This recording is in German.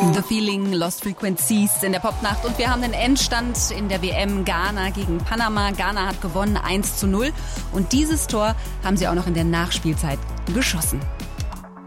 The Feeling, Lost Frequencies in der Popnacht. Und wir haben den Endstand in der WM Ghana gegen Panama. Ghana hat gewonnen 1:0. Und dieses Tor haben sie auch noch in der Nachspielzeit geschossen.